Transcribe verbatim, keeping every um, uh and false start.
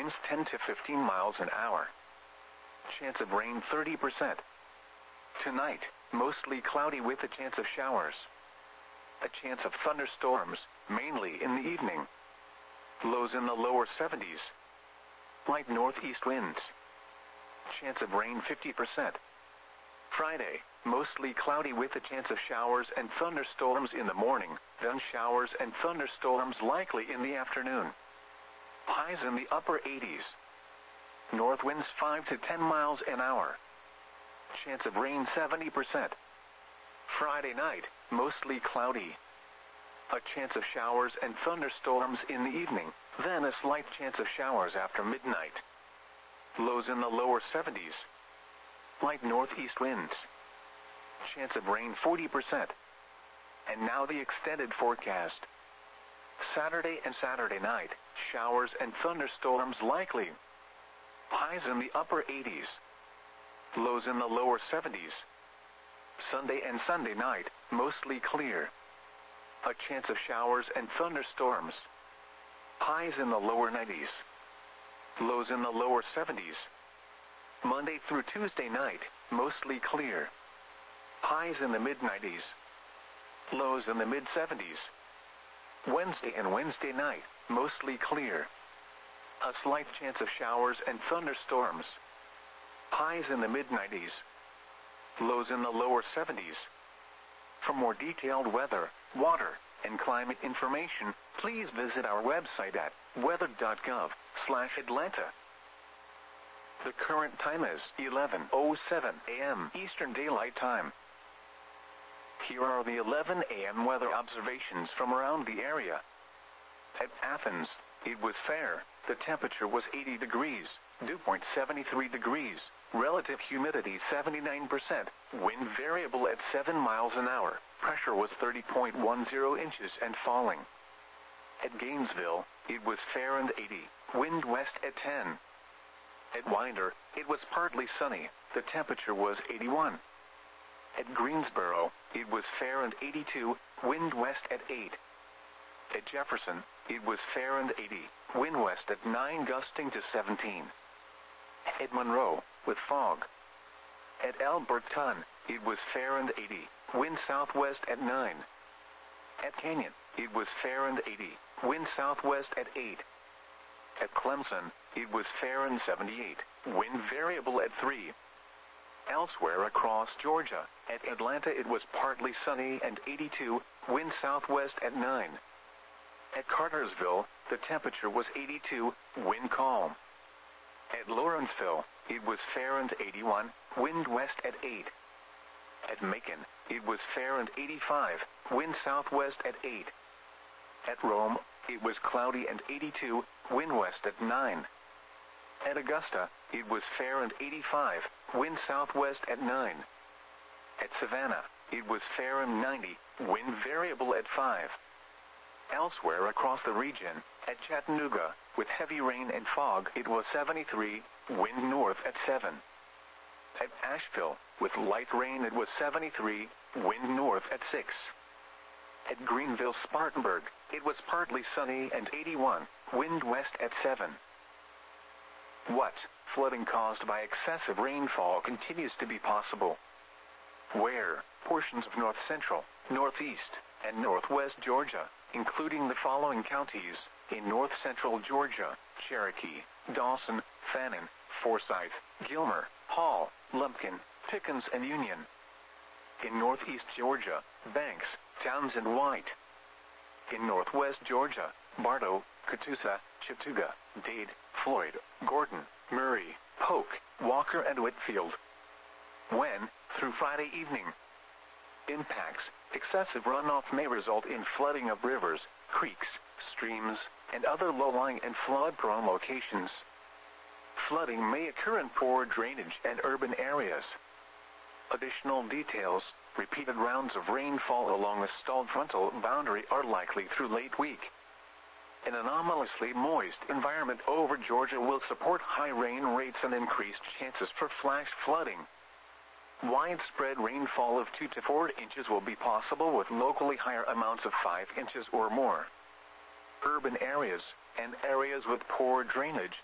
winds ten to fifteen miles an hour. Chance of rain thirty percent. Tonight, mostly cloudy with a chance of showers. A chance of thunderstorms, mainly in the evening. Lows in the lower seventies. Light northeast winds. Chance of rain fifty percent. Friday, mostly cloudy with a chance of showers and thunderstorms in the morning, then showers and thunderstorms likely in the afternoon. Highs in the upper eighties. North winds five to ten miles an hour. Chance of rain seventy percent. Friday night, mostly cloudy. A chance of showers and thunderstorms in the evening, then a slight chance of showers after midnight. Lows in the lower seventies. Light northeast winds. Chance of rain forty percent. And now the extended forecast. Saturday and Saturday night, showers and thunderstorms likely. Highs in the upper eighties. Lows in the lower seventies. Sunday and Sunday night, mostly clear. A chance of showers and thunderstorms. Highs in the lower nineties. Lows in the lower seventies. Monday through Tuesday night, mostly clear. Highs in the mid nineties. Lows in the mid seventies. Wednesday and Wednesday night, mostly clear. A slight chance of showers and thunderstorms. Highs in the mid nineties. Lows in the lower seventies. For more detailed weather, water, and climate information, please visit our website at weather dot gov slash Atlanta. The current time is eleven oh seven a m Eastern Daylight Time. Here are the eleven a m weather observations from around the area. At Athens, it was fair. The temperature was eighty degrees, dew point seventy-three degrees, relative humidity seventy-nine percent, wind variable at seven miles an hour, pressure was thirty point one zero inches and falling. At Gainesville, it was fair and eighty, wind west at ten. At Winder, it was partly sunny, the temperature was eighty-one. At Greensboro, it was fair and eighty-two, wind west at eight. At Jefferson, it was fair and eighty, wind west at nine gusting to seventeen. At Monroe, with fog. At Alberton, it was fair and eighty, wind southwest at nine. At Canyon, it was fair and eighty, wind southwest at eight. At Clemson, it was fair and seventy-eight, wind variable at three. Elsewhere across Georgia, at Atlanta it was partly sunny and eighty-two, wind southwest at nine. At Cartersville, the temperature was eighty-two, wind calm. At Lawrenceville, it was fair and eighty-one, wind west at eight. At Macon, it was fair and eighty-five, wind southwest at eight. At Rome, it was cloudy and eighty-two, wind west at nine. At Augusta, it was fair and eighty-five, wind southwest at nine. At Savannah, it was fair and ninety, wind variable at five. Elsewhere across the region, at Chattanooga, with heavy rain and fog, it was seventy-three, wind north at seven. At Asheville, with light rain, it was seventy-three, wind north at six. At Greenville-Spartanburg, it was partly sunny and eighty-one, wind west at seven. What? Flooding caused by excessive rainfall continues to be possible. Where? Portions of north central, northeast, and northwest Georgia, including the following counties: in north central Georgia, Cherokee, Dawson, Fannin, Forsyth, Gilmer, Hall, Lumpkin, Pickens, and Union. In northeast Georgia, Banks, Townsend, White. In northwest Georgia, Bartow, Catoosa, Chattooga, Dade, Floyd, Gordon, Murray, Polk, Walker, and Whitfield. When? Through Friday evening. Impacts: excessive runoff may result in flooding of rivers, creeks, streams, and other low-lying and flood-prone locations. Flooding may occur in poor drainage and urban areas. Additional details: repeated rounds of rainfall along a stalled frontal boundary are likely through late week. An anomalously moist environment over Georgia will support high rain rates and increased chances for flash flooding. Widespread rainfall of two to four inches will be possible, with locally higher amounts of five inches or more. Urban areas and areas with poor drainage